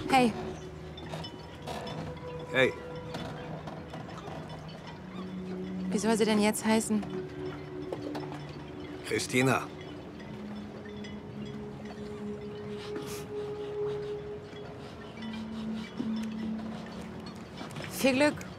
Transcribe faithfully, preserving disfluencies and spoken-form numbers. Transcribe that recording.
Hey. Hey. Wie soll sie denn jetzt heißen? Christina. Viel Glück.